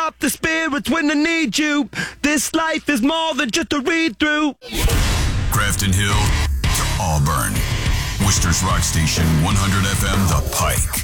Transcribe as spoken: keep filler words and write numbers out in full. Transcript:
up the spirits when I need you. This life is more than just a read-through. Grafton Hill to Auburn. Worcester's Rock Station, one hundred F M The Pike.